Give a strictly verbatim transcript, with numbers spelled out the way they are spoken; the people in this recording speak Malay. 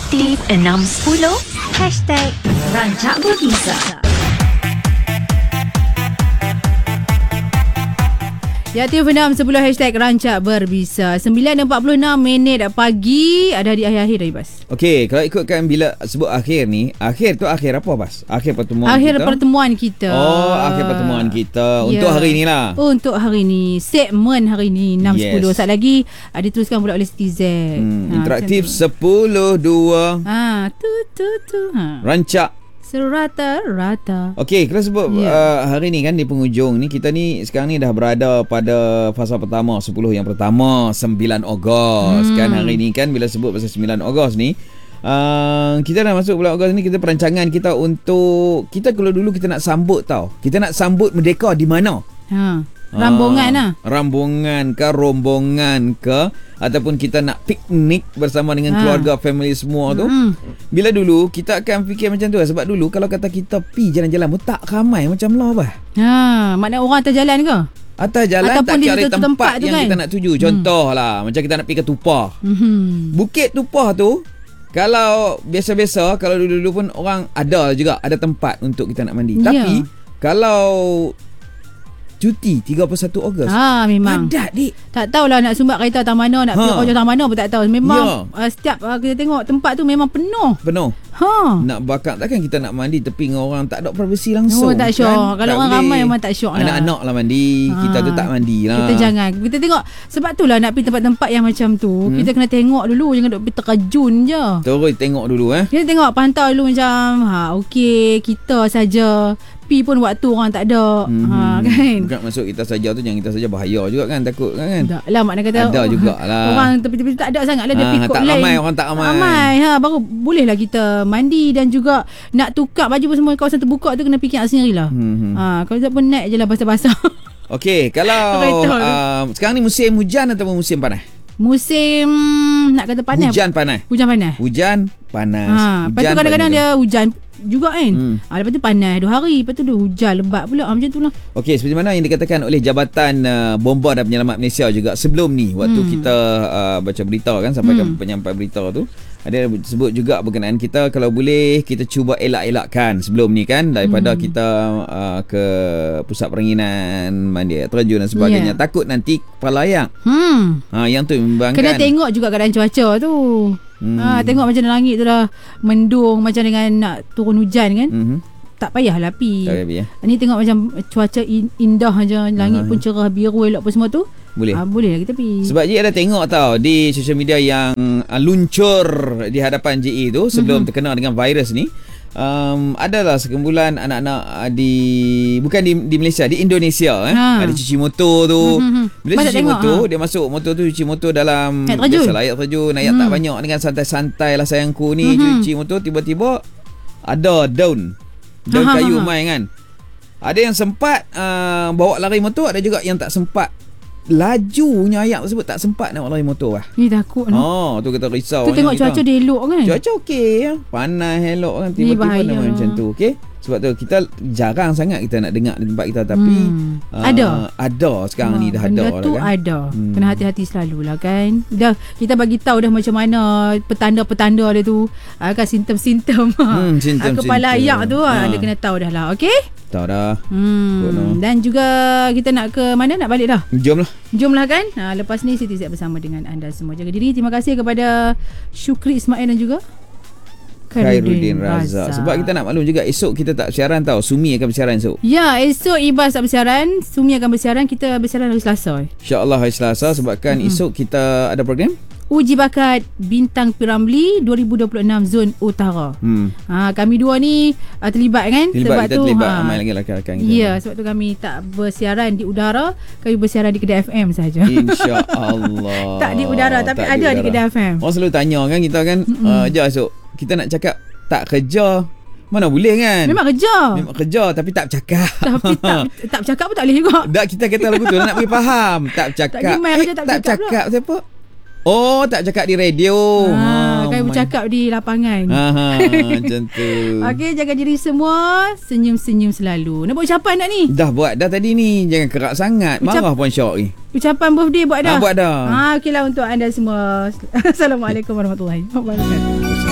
Aktif enam sepuluh Hashtag Rancak Berbisa. Ya, Aktif enam sepuluh Hashtag Rancak Berbisa. Sembilan empat puluh enam minit pagi. Ada di akhir-akhir dah, Ibas. Okey, kalau ikutkan bila sebut akhir ni, akhir tu akhir apa, Bas? Akhir pertemuan Akhir kita? pertemuan kita. Oh, akhir pertemuan kita. Untuk Ya. hari ni lah. Oh, untuk hari ni. Segmen hari ni enam sepuluh. Yes. Saat lagi uh, diteruskan pula oleh Citizen. Hmm, Ha, interaktif macam tu. sepuluh dua. Ha, tu tu tu. Ha. Rancak. Serata-rata. Okey, kalau sebut Ya. uh, hari ni kan di penghujung ni, kita ni sekarang ni dah berada pada fasa pertama, sepuluh yang pertama, sembilan Ogos. Hmm. Kan hari ni kan bila sebut pasal sembilan Ogos ni, uh, kita dah masuk bulan Ogos ni, kita perancangan kita untuk, kita kalau dulu kita nak sambut tau. Kita nak sambut Merdeka di mana? Ha. Rambungan lah. Ah, Rambungan ke, rombongan ke, ataupun kita nak piknik bersama dengan Ha. keluarga, family semua tu. Hmm. Bila dulu kita akan fikir macam tu lah. Sebab dulu kalau kata kita pi jalan-jalan pun tak ramai macam lah bah. Ha, makna orang atas jalan ke? Atas jalan Ataupun tak di cari satu tempat, tempat tu yang kan? kita nak tuju. Contoh hmm. lah, macam kita nak pergi ke Tupah. Hmm. Bukit Tupah tu, kalau biasa-biasa, kalau dulu-dulu pun orang ada juga, ada tempat untuk kita nak mandi. Ya. Tapi kalau cuti tiga puluh satu Ogos, Ha, memang. padat dik. Tak tahulah nak sumbat kereta tang mana, nak Ha. pergi kerja tang mana pun tak tahu. Memang Ya. uh, setiap uh, kita tengok tempat tu memang penuh. Penuh. Ha. Nak bakar, takkan kita nak mandi tepi dengan orang tak ada privacy langsung. Oh, tak syok. Kan? Kalau Tak orang boleh. ramai memang tak syok lah. Anak-anak lah mandi, Ha. kita tu tak mandi lah. Kita jangan. Kita tengok. Sebab tu lah nak pergi tempat-tempat yang macam tu, Hmm. kita kena tengok dulu. Jangan duk pergi terkejun je. Terus tengok dulu eh. Kita tengok pantau dulu macam, ha, okey, kita saja. Pi pun waktu orang tak ada. Hmm. Ha, kan? Bukan masuk kita saja tu, jangan kita saja bahaya juga kan, takut kan. Tak lah, makna kata Ada oh, jugalah. orang tepi-tepi tak ada sangat lah. Dia Ah, pikuk tak lain. ramai, orang tak ramai. Ramai ha, baru bolehlah kita mandi. Dan juga nak tukar baju pun semua kawasan terbuka tu kena fikir sendiri lah. Hmm, hmm. Ha, kalau tak pun naik je lah basah-basah. Okey, kalau Kereta tu. uh, sekarang ni musim hujan ataupun musim panas? Musim nak kata panas. Hujan panas. Hujan panas. Hujan panas. Ha, lepas tu Hujan kadang-kadang panas. dia hujan juga kan. Hmm. Ha, lepas tu panas dua hari. Lepas tu dia hujan lebat pula. Ha, macam tu lah. Okey, seperti mana yang dikatakan oleh Jabatan uh, Bomba dan Penyelamat Malaysia juga sebelum ni, waktu Hmm. kita uh, baca berita kan, sampaikan Hmm. penyampai berita tu, ada sebut juga berkenaan kita kalau boleh kita cuba elak-elakkan sebelum ni kan, daripada Hmm. kita uh, ke pusat peranginan, mandi air terjun dan sebagainya. Yeah. Takut nanti kepala ayak. Hmm. Ha, yang tu membimbangkan. Kena tengok juga keadaan cuaca tu. Hmm. Ha, tengok macam langit tu dah mendung macam dengan nak turun hujan kan. Mhm. Tak payahlah pi. Tak payah pi, eh? Ni tengok macam cuaca in, indah aja, langit Ah. pun cerah, biru elok apa semua tu. Boleh. Ha, boleh lah kita pi. Sebab J E ada tengok tau di sosial media yang uh, luncur di hadapan J E tu sebelum mm-hmm. terkena dengan virus ni. Um, adalah sekumpulan anak-anak uh, di bukan di, di Malaysia, di Indonesia eh. Ha. Ada cuci motor tu. Mhm. Bila Masa cuci tengok, motor, ha. dia masuk motor tu cuci motor dalam Air terjun. biasalah air terjun, air Hmm. tak banyak, dengan santai-santai lah sayangku ni. Mhm. Cuci motor tiba-tiba ada daun. Daun Ha, ha, kayu ha, ha. main kan. Ada yang sempat uh, bawa lari motor, ada juga yang tak sempat. Lajunya ayak tersebut tak sempat nak lari motor lah. Ni takut no. Oh, tu kita risau. Tu tengok cuaca dia elok kan. Cuaca okey ya. Panas elok kan, Ni tiba-tiba bahaya nama lah. macam tu. Okey. Sebab tu kita jarang sangat kita nak dengar di tempat kita, tapi Hmm. uh, Ada. Ada sekarang Ha, ni dah benda ada tu lah kan. ada. Hmm. Kena hati-hati selalulah kan. Dah kita bagi tahu dah macam mana petanda-petanda dia tu, ah, kan simptom-simptom. Hmm, Ah, simptom-simptom. kepala ayak tu ah, Ha. dia kena tahu dah lah. Okey? Tahu dah. Hmm. Good, no. Dan juga kita nak ke mana, nak balik dah? Jom lah. Jomlah kan. Ha, lepas ni Siti Zat bersama dengan anda semua. Jaga diri. Terima kasih kepada Syukri Ismail dan juga Khairuddin Razak. Sebab kita nak maklum juga, esok kita tak bersiaran tau. Sumi akan bersiaran esok. Ya, esok Ibas tak bersiaran, Sumi akan bersiaran. Kita bersiaran hari Selasa. InsyaAllah hari Selasa, sebabkan Hmm. esok kita ada program. Uji bakat Bintang Piramli dua ribu dua puluh enam Zon Utara. Hmm. Ha, kami dua ni uh, terlibat kan? Terlibat, sebab kita tu terlibat ha, ramai lagi rakan-rakan kita. Ya, sebab tu kami tak bersiaran di udara, kami bersiaran di kedai F M sahaja. InsyaAllah. Tak di udara, tapi Tak ada di udara. kedai F M. Orang selalu tanya kan kita kan, uh, Jom esok kita nak cakap tak kerja, mana boleh kan? Memang kerja. Memang kerja tapi tak bercakap. Tapi tak tak bercakap pun tak boleh juga. Tak, kita kata lagu tu nak bagi faham. Tak bercakap. Tak gimana kerja tak tak bercakap bercakap siapa? Oh, tak bercakap di radio. Ha, Oh kami my- bercakap di lapangan. Ha, macam tu. Okey, jaga diri semua. Senyum-senyum selalu. Nak buat ucapan tak ni? Dah buat dah tadi ni. Jangan kerak sangat. Ucap- Marah pun Syok ni. Ucapan birthday buat dah? Ha, buat dah. Ha, okeylah untuk anda semua. Assalamualaikum warahmatullahi wabarakatuh.